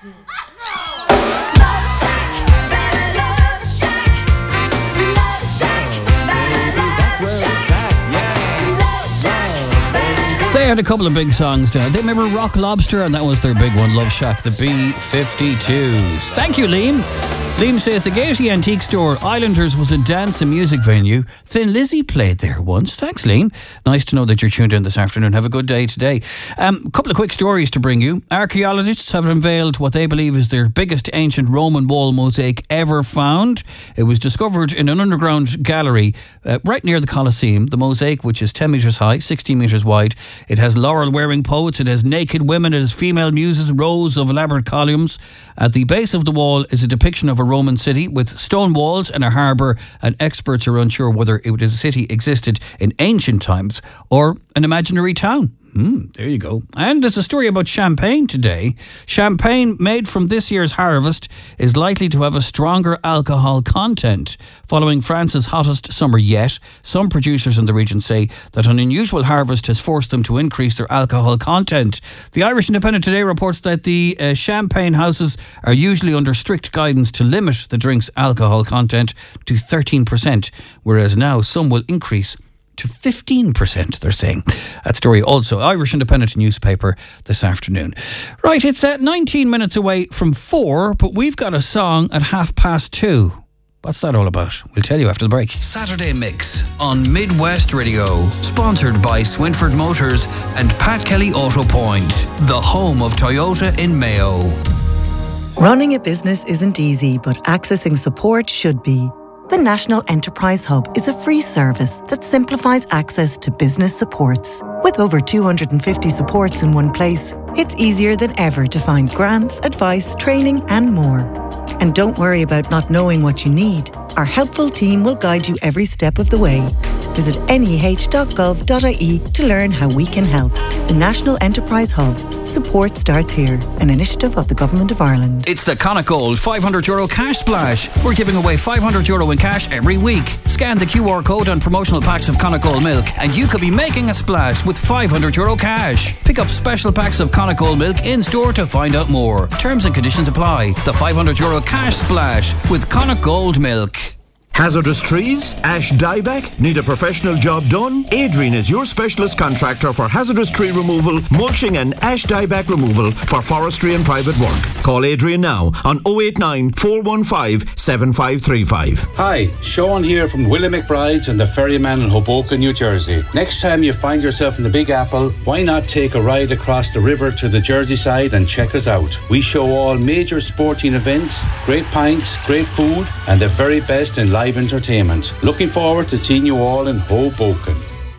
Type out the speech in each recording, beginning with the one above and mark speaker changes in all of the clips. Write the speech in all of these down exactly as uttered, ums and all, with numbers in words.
Speaker 1: They had a couple of big songs down. They remember Rock Lobster, and that was their big one, Love Shack, the B fifty-twos. Thank you, Liam. Liam says the Gaiety Antique Store, Islanders, was a dance and music venue. Thin Lizzy played there once. Thanks, Liam. Nice to know that you're tuned in this afternoon. Have a good day today. Um, a couple of quick stories to bring you. Archaeologists have unveiled what they believe is their biggest ancient Roman wall mosaic ever found. It was discovered in an underground gallery uh, right near the Colosseum. The mosaic, which is ten metres high, sixteen metres wide. It has laurel-wearing poets. It has naked women. It has female muses, rows of elaborate columns. At the base of the wall is a depiction of a Roman city with stone walls and a harbour, and experts are unsure whether it was a city existed in ancient times or an imaginary town. Hmm, there you go. And there's a story about champagne today. Champagne made from this year's harvest is likely to have a stronger alcohol content. Following France's hottest summer yet, some producers in the region say that an unusual harvest has forced them to increase their alcohol content. The Irish Independent today reports that the uh, champagne houses are usually under strict guidance to limit the drink's alcohol content to thirteen percent, whereas now some will increase to fifteen percent, they're saying. That story also, Irish Independent newspaper this afternoon. Right, it's at nineteen minutes away from four, but we've got a song at half past two. What's that all about? We'll tell you after the break. Saturday Mix on Midwest Radio, sponsored by Swinford Motors and Pat Kelly Auto Point, the home of Toyota in Mayo.
Speaker 2: Running a business isn't easy, but accessing support should be. The National Enterprise Hub is a free service that simplifies access to business supports. With over two hundred fifty supports in one place, it's easier than ever to find grants, advice, training and more. And don't worry about not knowing what you need. Our helpful team will guide you every step of the way. Visit n e h dot gov dot i e to learn how we can help. The National Enterprise Hub. Support starts here. An initiative of the Government of Ireland.
Speaker 1: It's the Connacht Gold five hundred euro cash splash. We're giving away five hundred euro in cash every week. Scan the Q R code on promotional packs of Connacht Gold milk and you could be making a splash with five hundred euro cash. Pick up special packs of Connacht Gold milk in store to find out more. Terms and conditions apply. The five hundred euro cash splash with Connacht Gold milk.
Speaker 3: Hazardous trees? Ash dieback? Need a professional job done? Adrian is your specialist contractor for hazardous tree removal, mulching and ash dieback removal for forestry and private work. Call Adrian now on oh eight nine, four one five, seven five three five.
Speaker 4: Hi, Sean here from Willie McBride's and the Ferryman in Hoboken, New Jersey. Next time you find yourself in the Big Apple, why not take a ride across the river to the Jersey side and check us out? We show all major sporting events, great pints, great food and the very best in live entertainment. Looking forward to seeing you all in Hoboken.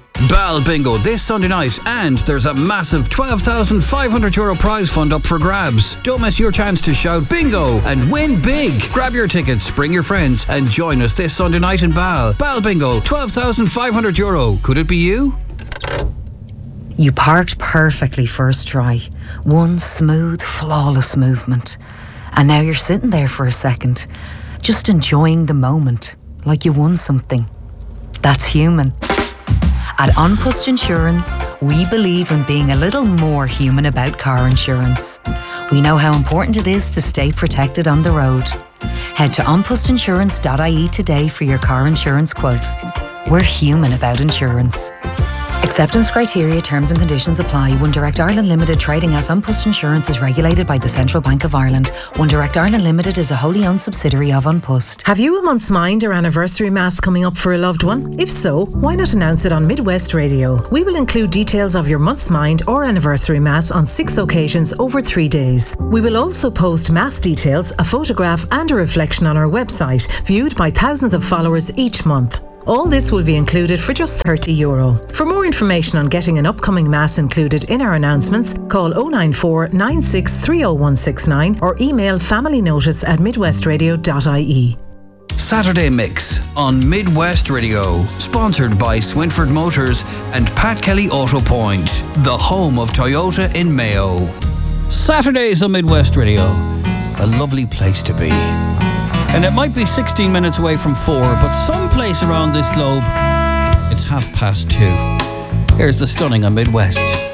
Speaker 1: Bal Bingo this Sunday night, and there's a massive twelve thousand five hundred euro prize fund up for grabs. Don't miss your chance to shout bingo and win big. Grab your tickets, bring your friends and join us this Sunday night in Bal. Bal Bingo, twelve thousand five hundred euro. Could it be you?
Speaker 5: You parked perfectly first try. One smooth, flawless movement. And now you're sitting there for a second, just enjoying the moment, like you won something. That's human. At An Post Insurance, we believe in being a little more human about car insurance. We know how important it is to stay protected on the road. Head to an post insurance dot i e today for your car insurance quote. We're human about insurance. Acceptance criteria, terms and conditions apply. One Direct Ireland Limited trading as An Post Insurance is regulated by the Central Bank of Ireland. One Direct Ireland Limited is a wholly owned subsidiary of An Post.
Speaker 6: Have you a month's mind or anniversary mass coming up for a loved one? If so, why not announce it on Midwest Radio? We will include details of your month's mind or anniversary mass on six occasions over three days. We will also post mass details, a photograph and a reflection on our website, viewed by thousands of followers each month. All this will be included for just thirty euro. For more information on getting an upcoming mass included in our announcements, call oh nine four, nine six three oh one six nine or email familynotice at midwestradio dot i e.
Speaker 1: Saturday Mix on Midwest Radio, sponsored by Swinford Motors and Pat Kelly Auto Point, the home of Toyota in Mayo. Saturdays on Midwest Radio, a lovely place to be. And it might be sixteen minutes away from four, but someplace around this globe, it's half past two. Here's the stunning on Midwest.